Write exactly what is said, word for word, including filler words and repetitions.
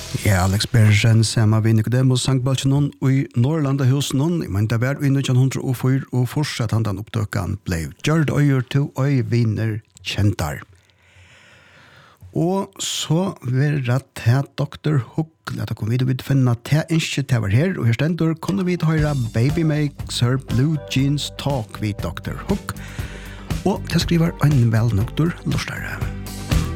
Ja, Alex Bergen, Sama Vinnikodemos, Sanktbalchenon og i Norrlanda hos noen, men det var i nitton hundre og fire og fortsatt han den oppdøkken ble gjørt øyer til øy vinner kjentar. Og så vil det til doktor Hook, la dere videre vidt finne til ikke til var her, og her stendur kunne vi høre Baby Makes Her Blue Jeans Talk vid doktor Hook, og til skriver en vel doktor Lorstare.